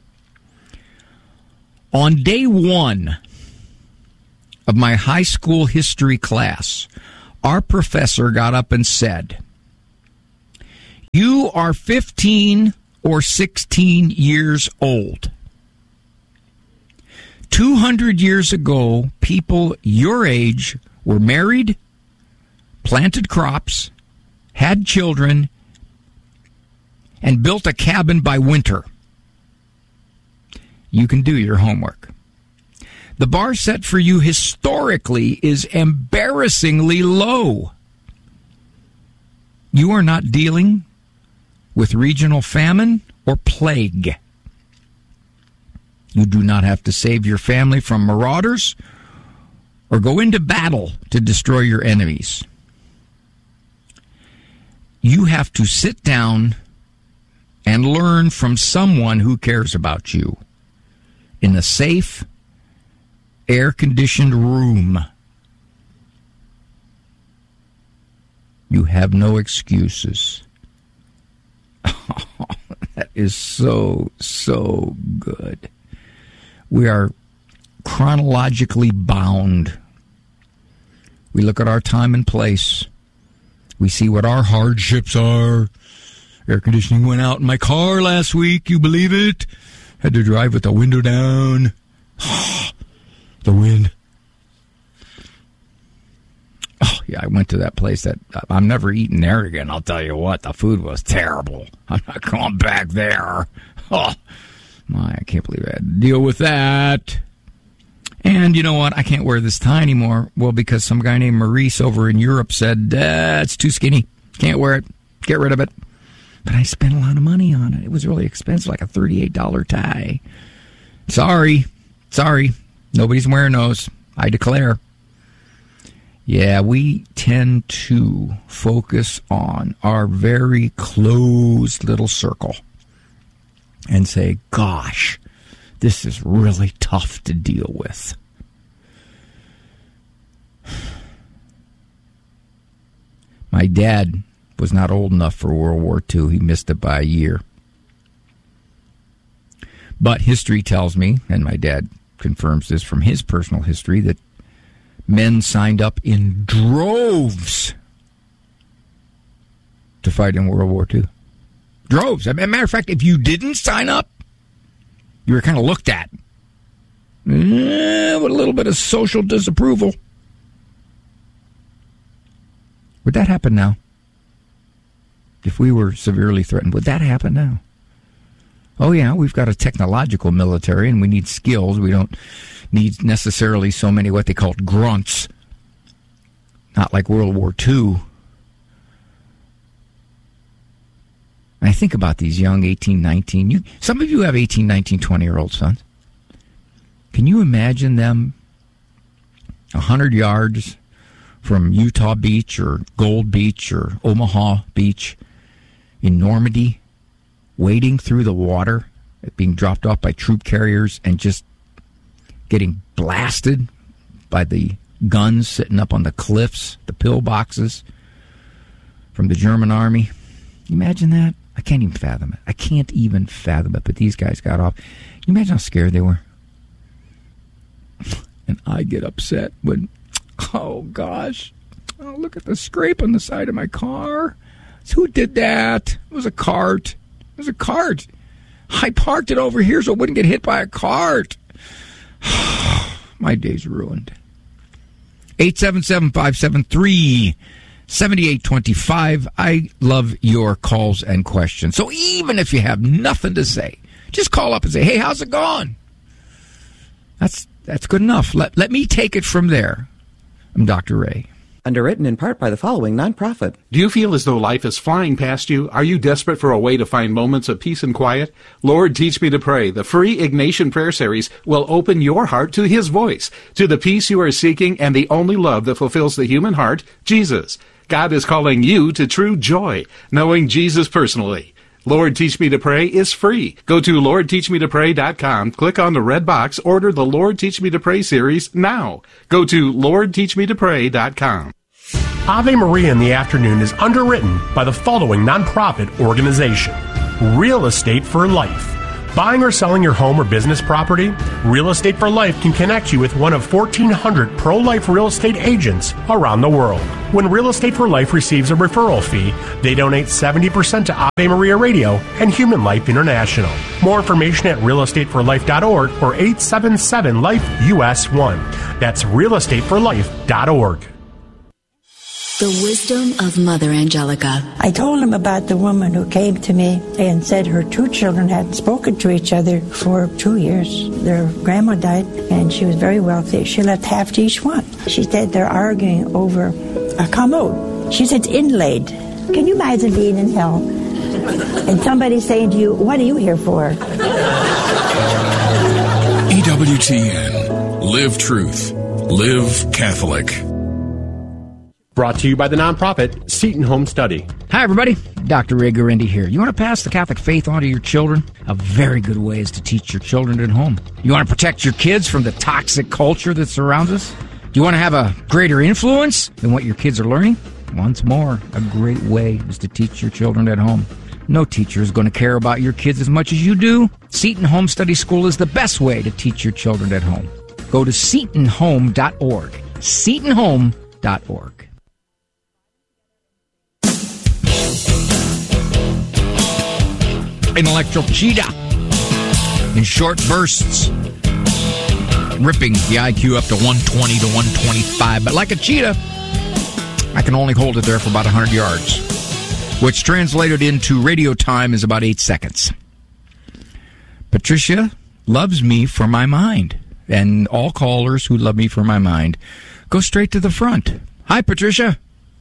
On day one of my high school history class, our professor got up and said, "You are fifteen or sixteen years old. two hundred years ago, people your age were married, planted crops, had children, and built a cabin by winter. You can do your homework. The bar set for you historically is embarrassingly low. You are not dealing with regional famine or plague. You do not have to save your family from marauders or go into battle to destroy your enemies. You have to sit down and learn from someone who cares about you in a safe, air-conditioned room. You have no excuses." That is so, so good. We are chronologically bound. We look at our time and place. We see what our hardships are. Air conditioning went out in my car last week. You believe it? Had to drive with the window down. The wind. Oh, yeah, I went to that place that I'm never eating there again. I'll tell you what, the food was terrible. I'm not going back there. Oh, my, I can't believe I had to deal with that. And you know what? I can't wear this tie anymore. Well, because some guy named Maurice over in Europe said, uh, it's too skinny. Can't wear it. Get rid of it. But I spent a lot of money on it. It was really expensive, like a thirty-eight dollars tie. Sorry. Sorry. Nobody's wearing those. I declare. Yeah, we tend to focus on our very closed little circle and say, gosh, this is really tough to deal with. My dad was not old enough for World War Two. He missed it by a year. But history tells me, and my dad confirms this from his personal history, that men signed up in droves to fight in World War Two. Droves. As a matter of fact, if you didn't sign up, you were kind of looked at eh, with a little bit of social disapproval. Would that happen now? If we were severely threatened, would that happen now? Oh, yeah, we've got a technological military, and we need skills. We don't need necessarily so many what they called grunts. Not like World War Two. And I think about these young eighteen, nineteen. You, some of you have eighteen, nineteen, twenty-year-old sons. Can you imagine them one hundred yards from Utah Beach or Gold Beach or Omaha Beach in Normandy, wading through the water, being dropped off by troop carriers and just getting blasted by the guns sitting up on the cliffs, the pillboxes from the German army? Can you imagine that? I can't even fathom it. I can't even fathom it, but these guys got off. Can you imagine how scared they were? And I get upset when, oh gosh, oh, look at the scrape on the side of my car. Who did that? It was a cart. It was a cart. I parked it over here so it wouldn't get hit by a cart. My day's ruined. eight seven seven, five seven three, seven eight two five. I love your calls and questions. So even if you have nothing to say, Just call up and say, hey, how's it going? That's that's good enough. Let, let me take it from there. I'm Doctor Ray. Underwritten in part by the following nonprofit. Do you feel as though life is flying past you? Are you desperate for a way to find moments of peace and quiet? Lord, Teach Me to Pray, the free Ignatian Prayer Series, will open your heart to His voice, to the peace you are seeking and the only love that fulfills the human heart, Jesus. God is calling you to true joy, knowing Jesus personally. Lord, Teach Me to Pray is free. Go to lord teach me to pray dot com, click on the red box, order the Lord Teach Me to Pray series now. Go to lord teach me to pray dot com. Ave Maria in the Afternoon is underwritten by the following nonprofit organization. Real Estate for Life. Buying or selling your home or business property? Real Estate for Life can connect you with one of fourteen hundred pro-life real estate agents around the world. When Real Estate for Life receives a referral fee, they donate seventy percent to Ave Maria Radio and Human Life International. More information at real estate for life dot org or eight seven seven life U S one. That's real estate for life dot org. The wisdom of Mother Angelica. I told him about the woman who came to me and said her two children hadn't spoken to each other for two years. Their grandma died, and she was very wealthy. She left half to each one. She said they're arguing over a commode. She said it's inlaid. Can you imagine being in hell and somebody saying to you, what are you here for? E W T N. Live truth. Live Catholic. Brought to you by the nonprofit Seton Home Study. Hi, everybody. Doctor Ray Guarendi here. You want to pass the Catholic faith on to your children? A very good way is to teach your children at home. You want to protect your kids from the toxic culture that surrounds us? Do you want to have a greater influence than what your kids are learning? Once more, a great way is to teach your children at home. No teacher is going to care about your kids as much as you do. Seton Home Study School is the best way to teach your children at home. Go to seton home dot org. seton home dot org. Intellectual cheetah in short bursts, ripping the I Q up to one twenty to one twenty-five. But like a cheetah, I can only hold it there for about one hundred yards, which translated into radio time is about eight seconds. Patricia loves me for my mind, and all callers who love me for my mind go straight to the front. Hi, Patricia.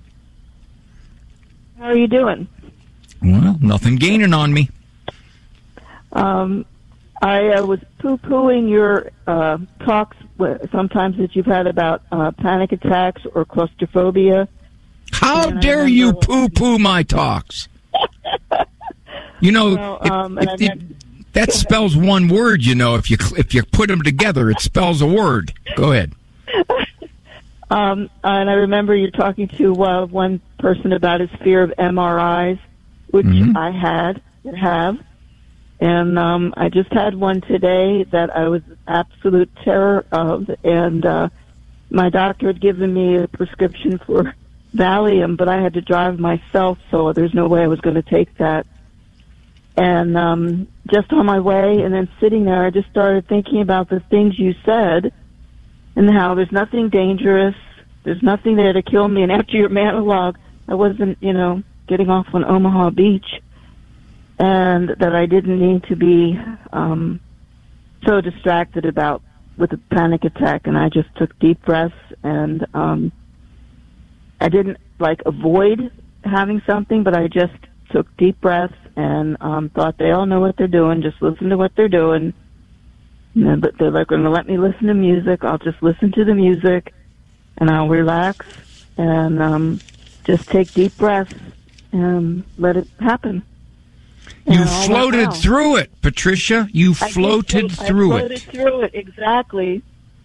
How are you doing? Well, nothing gaining on me. Um, I uh, was poo-pooing your uh, talks sometimes that you've had about uh, panic attacks or claustrophobia. How dare you poo-poo my talks? You know, well, um, if, if, if, that spells one word, you know. If you if you put them together, it spells a word. Go ahead. Um, and I remember you talking to uh, one person about his fear of M R Is, which mm-hmm. I had and have. And um, I just had one today that I was absolute terror of. And uh, my doctor had given me a prescription for Valium, but I had to drive myself, so there's no way I was going to take that. And um, just on my way and then sitting there, I just started thinking about the things you said and how there's nothing dangerous, there's nothing there to kill me. And after your monologue, I wasn't, you know, getting off on Omaha Beach. And that I didn't need to be um, so distracted about with a panic attack. And I just took deep breaths, and um, I didn't like avoid having something, but I just took deep breaths and um, thought they all know what they're doing. Just listen to what they're doing. And they're, they're like going to let me listen to music. I'll just listen to the music, and I'll relax and um, just take deep breaths and let it happen. You floated through it, Patricia. You floated through it. I floated through it, exactly.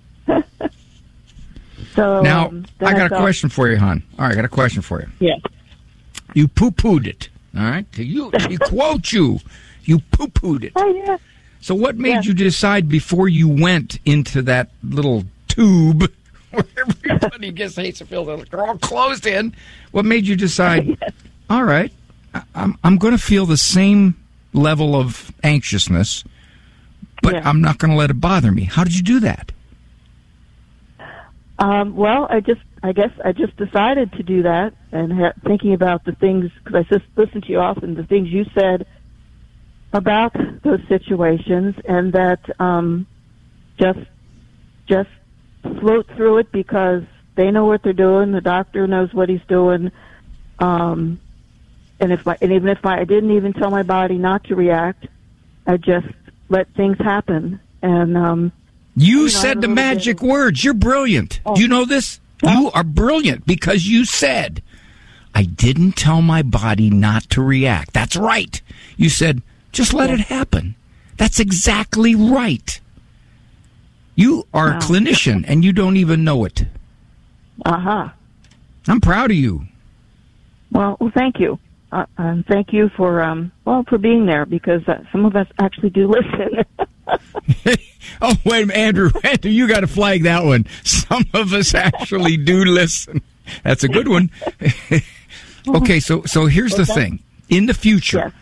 So now, um, I got I a thought, question for you, hon. All right, I got a question for you. Yeah. You poo-pooed it, all right? You, you quote you. You poo-pooed it. Oh, yeah. So what made yeah. you decide before you went into that little tube where everybody gets hates to feel they're all closed in? What made you decide, yes. all right, I'm I'm going to feel the same level of anxiousness, but yeah. I'm not going to let it bother me. How did you do that? Um, well, I just, I guess I just decided to do that, and ha- thinking about the things, because I just listened to you often, the things you said about those situations, and that um, just just float through it because they know what they're doing. The doctor knows what he's doing. Um, and if I, and even if I, I didn't even tell my body not to react, I just let things happen. And um, you, you know, said the magic bit. words. You're brilliant. Oh. Do you know this? Yeah. You are brilliant because you said, I didn't tell my body not to react. That's right. You said, just let yeah. it happen. That's exactly right. You are wow. a clinician, and you don't even know it. Uh-huh. I'm proud of you. Well, well thank you. Uh, um, thank you for, um, well, for being there, because uh, some of us actually do listen. Oh, wait a minute, Andrew. Andrew, you got to flag that one. Some of us actually do listen. That's a good one. Okay, so so here's the thing. In the future, yes.